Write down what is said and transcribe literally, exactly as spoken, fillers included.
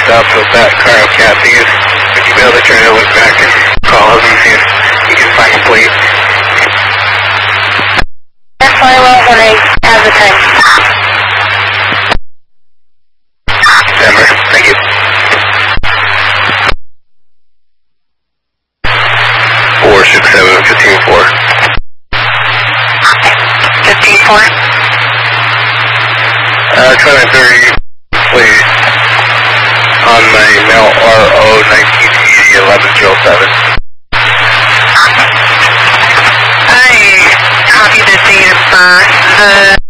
stopped with that car of Kathy's. Would you be able to try to look back and call us and see if you can find the plate? That's why I will when I have the time. Denver, thank you. four six seven, fifteen four. fifteen four? Uh, trying to thirty, please. On my mail R O nineteen eighty eleven zero seven. I copy the date of birth. The